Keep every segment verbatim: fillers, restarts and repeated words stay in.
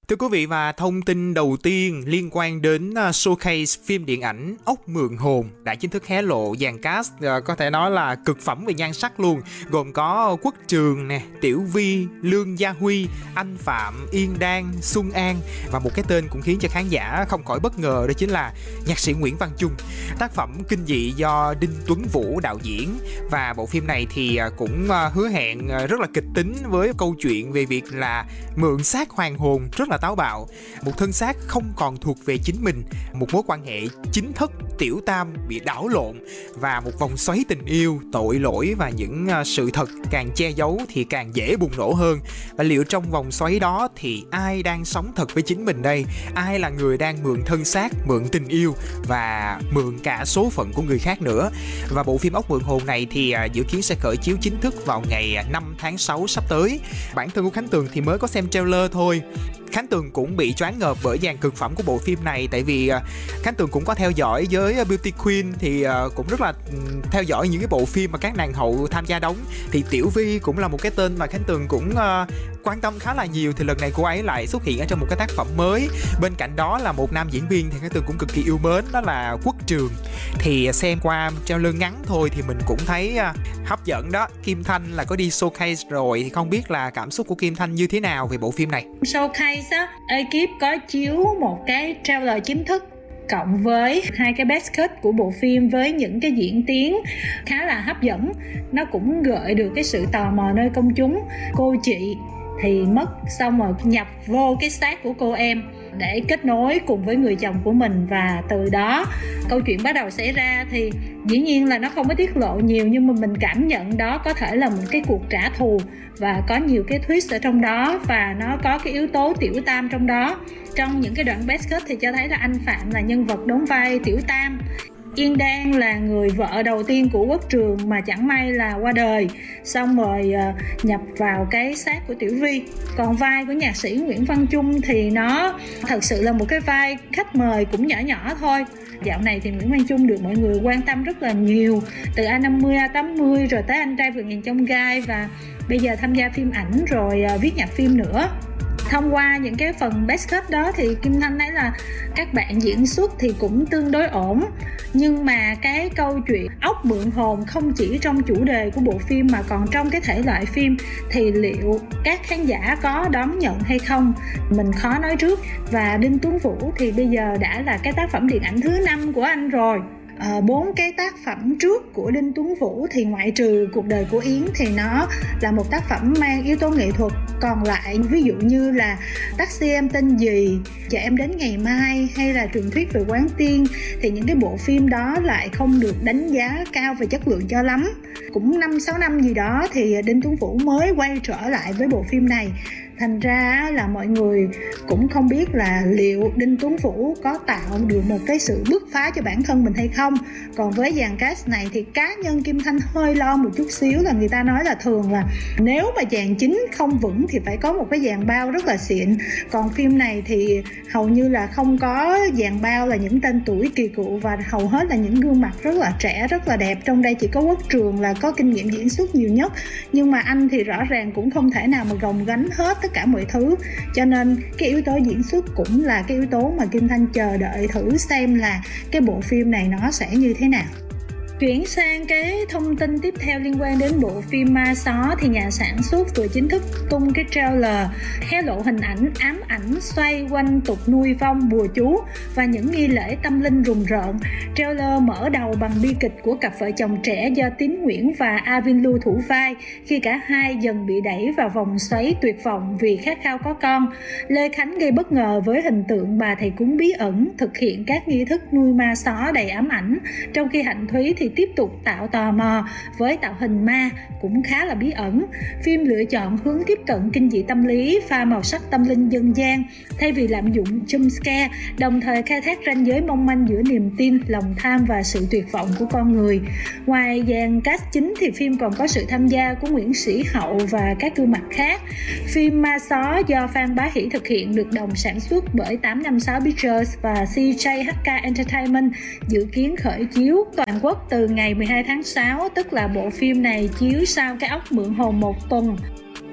Thưa quý vị, và thông tin đầu tiên liên quan đến uh, showcase phim điện ảnh Ốc Mượn Hồn đã chính thức hé lộ dàn cast uh, có thể nói là cực phẩm về nhan sắc luôn, gồm có Quốc Trường nè, Tiểu Vi, Lương Gia Huy, Anh Phạm, Yên Đan, Xuân An, và một cái tên cũng khiến cho khán giả không khỏi bất ngờ, đó chính là nhạc sĩ Nguyễn Văn Chung. Tác phẩm kinh dị do Đinh Tuấn Vũ đạo diễn, và bộ phim này thì uh, cũng uh, hứa hẹn uh, rất là kịch tính với câu chuyện về việc là mượn xác hoàn hồn rất là táo bạo, một thân xác không còn thuộc về chính mình, một mối quan hệ chính thức tiểu tam bị đảo lộn, và một vòng xoáy tình yêu, tội lỗi và những uh, sự thật càng che giấu thì càng dễ bùng nổ hơn. Và liệu trong vòng xoáy đó thì ai đang sống thật với chính mình đây? Ai là người đang mượn thân xác, mượn tình yêu và mượn cả số phận của người khác nữa? Và bộ phim Ốc Mượn Hồn này thì uh, dự kiến sẽ khởi chiếu chính thức vào ngày năm tháng sáu sắp tới. Bản thân của Khánh Tường thì mới có xem trailer thôi. Khánh Tường cũng bị choáng ngợp bởi dàn cực phẩm của bộ phim này, tại vì uh, Khánh Tường cũng có theo dõi với Beauty Queen, thì uh, cũng rất là um, theo dõi những cái bộ phim mà các nàng hậu tham gia đóng. Thì Tiểu Vi cũng là một cái tên mà Khánh Tường cũng uh, quan tâm khá là nhiều, thì lần này cô ấy lại xuất hiện ở trong một cái tác phẩm mới. Bên cạnh đó là một nam diễn viên thì Khánh Tường cũng cực kỳ yêu mến, đó là Quốc Trường. Thì xem qua trailer ngắn thôi thì mình cũng thấy uh, hấp dẫn đó. Kim Thanh là có đi showcase rồi, thì không biết là cảm xúc của Kim Thanh như thế nào về bộ phim này? Showcase á, ekip có chiếu một cái trailer chính thức cộng với hai cái best cut của bộ phim với những cái diễn tiến khá là hấp dẫn. Nó cũng gợi được cái sự tò mò nơi công chúng. Cô chị thì mất, xong rồi nhập vô cái xác của cô em để kết nối cùng với người chồng của mình, và từ đó câu chuyện bắt đầu xảy ra. Thì dĩ nhiên là nó không có tiết lộ nhiều, nhưng mà mình cảm nhận đó có thể là một cái cuộc trả thù, và có nhiều cái twist ở trong đó, và nó có cái yếu tố tiểu tam trong đó. Trong những cái đoạn best cut thì cho thấy là anh Phạm là nhân vật đóng vai tiểu tam, Yên Đan là người vợ đầu tiên của Quốc Trường mà chẳng may là qua đời, xong rồi uh, nhập vào cái xác của Tiểu Vi. Còn vai của nhạc sĩ Nguyễn Văn Chung thì nó thật sự là một cái vai khách mời cũng nhỏ nhỏ thôi. Dạo này thì Nguyễn Văn Chung được mọi người quan tâm rất là nhiều, từ A năm mươi, A tám mươi rồi tới Anh Trai Vượt Ngàn Chông Gai, và bây giờ tham gia phim ảnh rồi uh, viết nhạc phim nữa. Thông qua những cái phần best cut đó thì Kim Thanh thấy là các bạn diễn xuất thì cũng tương đối ổn, nhưng mà cái câu chuyện Ốc Mượn Hồn không chỉ trong chủ đề của bộ phim mà còn trong cái thể loại phim, thì liệu các khán giả có đón nhận hay không mình khó nói trước. Và Đinh Tuấn Vũ thì bây giờ đã là cái tác phẩm điện ảnh thứ năm của anh rồi. À, bốn cái tác phẩm trước của Đinh Tuấn Vũ thì ngoại trừ Cuộc Đời của Yến thì nó là một tác phẩm mang yếu tố nghệ thuật, còn lại ví dụ như là Taxi Em Tên Gì, Chờ Em Đến Ngày Mai hay là Truyền Thuyết Về Quán Tiên, thì những cái bộ phim đó lại không được đánh giá cao về chất lượng cho lắm. Cũng năm sáu năm gì đó thì Đinh Tuấn Vũ mới quay trở lại với bộ phim này, thành ra là mọi người cũng không biết là liệu Đinh Tuấn Vũ có tạo được một cái sự bứt phá cho bản thân mình hay không. Còn với dàn cast này thì cá nhân Kim Thanh hơi lo một chút xíu, là người ta nói là thường là nếu mà dàn chính không vững thì phải có một cái dàn bao rất là xịn. Còn phim này thì hầu như là không có dàn bao là những tên tuổi kỳ cựu, và hầu hết là những gương mặt rất là trẻ, rất là đẹp. Trong đây chỉ có Quốc Trường là có kinh nghiệm diễn xuất nhiều nhất, nhưng mà anh thì rõ ràng cũng không thể nào mà gồng gánh hết tất cả mọi thứ, cho nên cái yếu tố diễn xuất cũng là cái yếu tố mà Kim Thanh chờ đợi thử xem là cái bộ phim này nó sẽ như thế nào. Chuyển sang cái thông tin tiếp theo liên quan đến bộ phim Ma Só, thì nhà sản xuất vừa chính thức tung cái trailer hé lộ hình ảnh ám ảnh xoay quanh tục nuôi vong, bùa chú và những nghi lễ tâm linh rùng rợn. Trailer mở đầu bằng bi kịch của cặp vợ chồng trẻ do Tín Nguyễn và Avin Lưu thủ vai, khi cả hai dần bị đẩy vào vòng xoáy tuyệt vọng vì khát khao có con. Lê Khánh gây bất ngờ với hình tượng bà thầy cúng bí ẩn thực hiện các nghi thức nuôi ma só đầy ám ảnh, trong khi Hạnh Thúy thì tiếp tục tạo tò mò với tạo hình ma cũng khá là bí ẩn. Phim lựa chọn hướng tiếp cận kinh dị tâm lý pha màu sắc tâm linh dân gian thay vì lạm dụng jump scare, đồng thời khai thác ranh giới mong manh giữa niềm tin, lòng tham và sự tuyệt vọng của con người. Ngoài dàn cast chính thì phim còn có sự tham gia của Nguyễn Sĩ Hậu và các gương mặt khác. Phim Ma Só do Phan Bá Hỷ thực hiện được đồng sản xuất bởi tám năm sáu Pictures và xê jay hát ca Entertainment, dự kiến khởi chiếu toàn quốc từ ngày mười hai tháng sáu, tức là bộ phim này chiếu sau cái Ốc Mượn Hồn một tuần.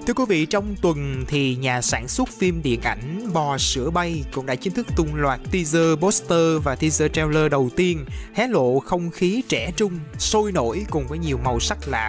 Thưa quý vị, trong tuần thì nhà sản xuất phim điện ảnh Bò Sữa Bay cũng đã chính thức tung loạt teaser, poster và teaser trailer đầu tiên, hé lộ không khí trẻ trung, sôi nổi cùng với nhiều màu sắc lạ